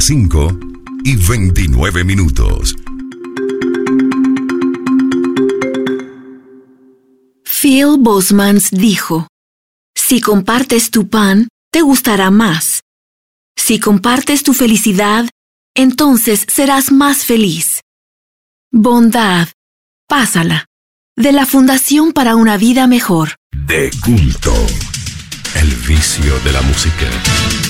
las 5:29. Phil Bosmans dijo: si compartes tu pan, te gustará más. Si compartes tu felicidad, entonces serás más feliz. Bondad, pásala. De la Fundación para una Vida Mejor. De culto. El vicio de la música.